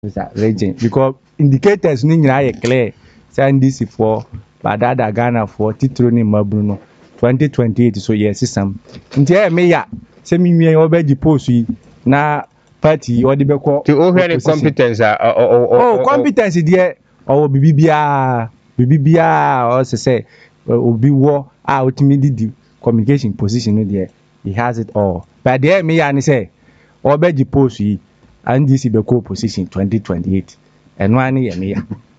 region because indicators ni nyina yɛ clear say NDC for badada Ghana for titro ni mabru no 2028 so yes system nti me ya say me nwie obeji post yi na party or the beko to o hear competence competence there or bibia or say obi wo ultimately the communication position there he has it all but there me ya ni say obeji post yi NDC beko position 2028 and one year me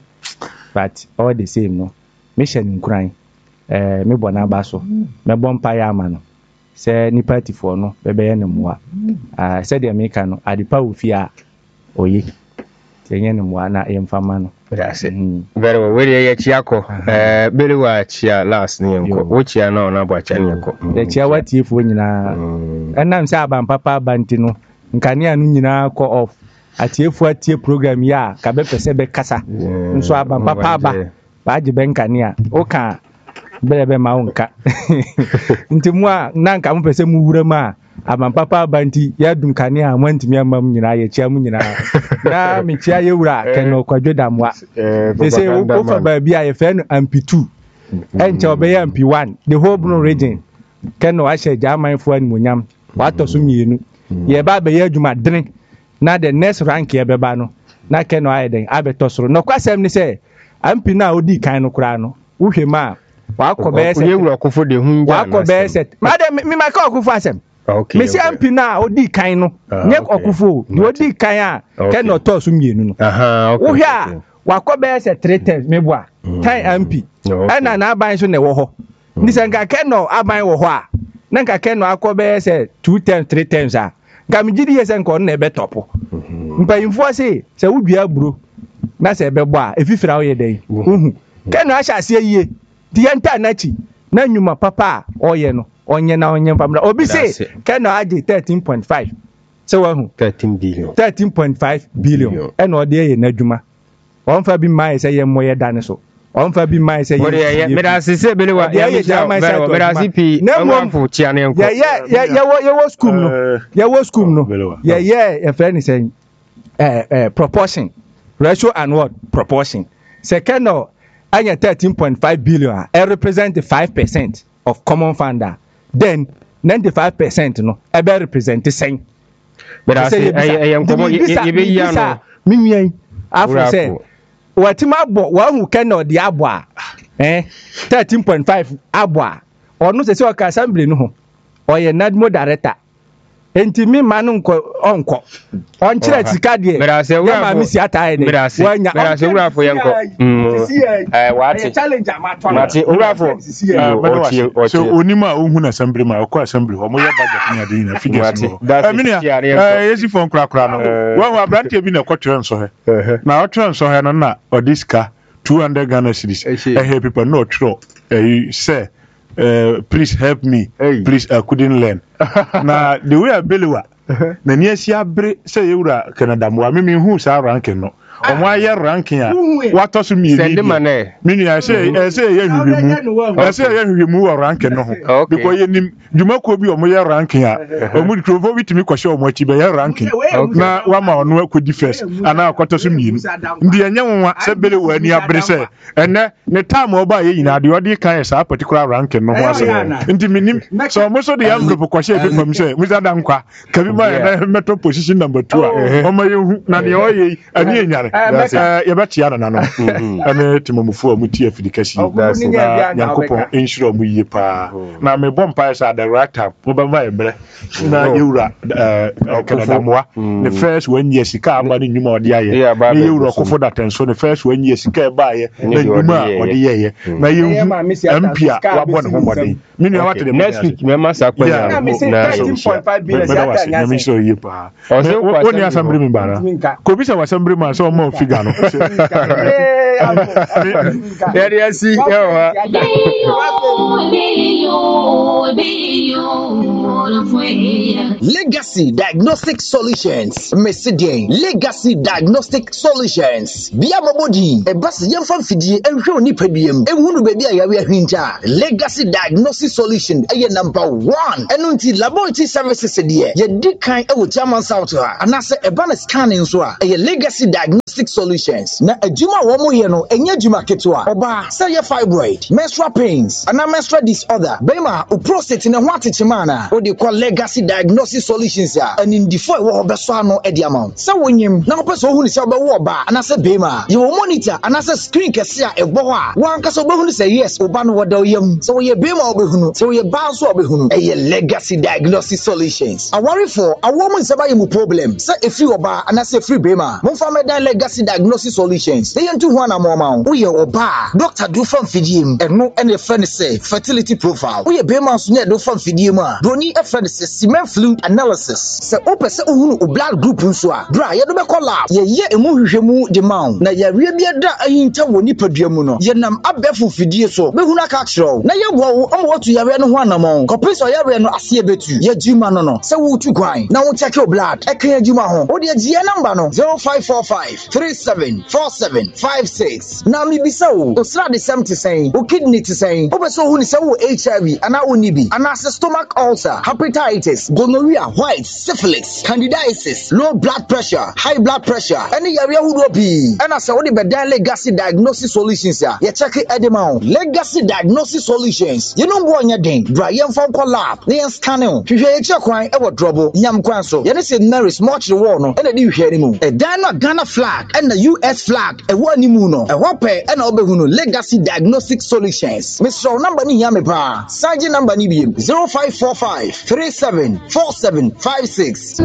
but all the same no mission nkran me bona ba so me bompa ya ama no say ni party for no bebe ye ne moa say the America no adipa ofia oye tenye ne moa na yemfama no that's it very well we dey chiako bele wa chia last ni enko wo chia na ona bo acha ni enko the chia watie fo nyina enam say aban papa banti no nkania no nyina call off atiefu atie program ya ka be pese be kasa nso aban papa ba je benkania o ka bele ma onka nti mu a na nka mo pese mu wura ma aban papa banti ya dunkania amantimi amam nyina ya chia mu nyina na me chia ye wura keno kwadwo damwa say o fa ba bia ye fe no MP2 enche obe ya MP1 the whole Bruno region keno a she jaman fo an munyam wato so mienu ye ba be ya adwuma dren na the next rank ye beba no na keno ayeden abeto soro no kwasem ni say MP na odi kan no kura no uhwe ma wakobe set ye wura kofo de hu nja wakobe set madam me ma ka okufo asem okay me say MP na odi kan no nye okufo di odi kan a keno to so mienu no okay uhwe a wakobe set 3 times me bo a kan MP ana na aban so ne wo ho ni se nka keno aban wo ho a na nka keno akobe set 2 times 3 times a nka me gidi ye se nka on na ebe topo mpayimfo se wudua buro na se ebe bo a efifira wo ye den keno asha ase yie di enta nachi na nyuma papa oye no onye na onye famra obi se keno aje 13.5 se wa hu 13.5 billion eno ode ye na adwuma on fa bi mai se ye moye dane so on fa bi mai se ye me da se bele wa ya me da CP na mo chia ne nko ye wo school no ye friend say proportion ratio and what proportion second no anya 13.5 billion represent 5% of common fund then 95% no e be represent sen but I say nkomo ye be ya no minyan afro say watima bo wa hu keno de abo a 13.5 abo a onu se o ka assembly no ho oye nadmo director enti mi manu onko on kire tika de ya ma mi si ataye de wanya se wura fo yenko wati challenge amato wati wura fo so onima ohun assembly ma okọ assembly ho mo ya budget nya de na figures no yesi fo nkra no wa abrante bi na kwotire nso he na otire nso he no na odiska 200 Ghana cedis people no tro say please help me please I couldn't learn na the way abelewa na ni asia bre say yewura Canada mo me hu sa ranking no omo aye ranking a wato so mi send man mini I say ye hwehwemu wa ranking no ho because ye nim dwumako bi omo ye ranking a omo trofo bitimi kwhye omo achi be ye ranking na wa ma ono akodi first ana akwato so mi ndi enye nwa se belewa ni abre say ene ne time oba ye nyina de odi kan sa particular ranking no ho ase ndi minim so omo so de envelope kwhye bi fam say muzada nkwa kabi ma metro position number 2 a omo ye hu na de oye ani enyare ye betia na no ane timomufu amuti afidikasi yankopon insure omu yie pa na me bompa sa director mo ba ma emre na yewura Canada moa the first when ye sika aba ni nyuma odi aye na yewura kofo that so the first when ye sika ba ye na nyuma odi ye na ye empia wa bon ho body mini wa te next week me ma sa kwanya na 13.5 billion sa na mi so yie pa oni assembly mi bara ko bi se wa assembly man so mo figure no Yari see yawa. Legacy Diagnostic Solutions. Mesidian Legacy Diagnostic Solutions. Bia Mabodi, a bus young fan fidi and show nipedium, and who be a hinta. Legacy Diagnostic Solution, a number 1. And until laboratory services a dear, ye did kind of German South, and I say a banner scanning so a Legacy Diagnostic Solutions. Na a Juma Womoyano, and Yajima Ketua, Oba, say a fibroid, menstrual pains, and a menstrual disorder, Bema, or prostate in a Watichamana, what they call Legacy Diagnostic Solutions, and in the 4 war Besano Ediamount. So when you now person who is about Waba, and I said Bema, you will monitor, and I said screen Cassia, a boa, one Casobon say yes, Obano Wadoyum, so ye Bema Obehunu, so ye Banso Obehunu, a Legacy Diagnostic Solutions. I worry for a woman's about problem, say if you Oba, and I say free Bema, Monfameda Legacy Diagnostic Solutions, they into one amount, we are Oba, Doctor do from Fidim, and no any friend say fertility profile, we are Bema's net do from Fidima, Brony a friend says cement fluid analysis, say open say blood group unswa, dry, you don't call out, ye emu demand, na ya rebia da ayinta woni paduamu ye nam abefu fidie so, behuna kakro, na ye wo what you have no one among, copis or ya no asie betu, ye juma no, say wo tu kwan, na wo check your blood, e kan juma ho, o de GN number no, 0545 374756. Na mi bisa wo, o sra de 70 saying, o kidney to saying, o beso hu ni say wo HIV, ana onibi, ana stomach ulcer, hepatitis, gonorrhea, white, syphilis, candidiasis, low blood pressure, high blood pressure, any area who do be. And as I would be Legacy Diagnostic Solutions, ya check it Edemount. Legacy Diagnostic Solutions. You know what you're doing. Brian from Collab, the scanning. You hear your crying ever trouble, Yam Quanso. You see, Mary's much the war, and a new hear him. A Ghana flag and the US flag, a one imuno, a wape, and Obehuno. Legacy Diagnostic Solutions. Mr. Number ni Yamipa, Sergeant number Nibium 0545 374756.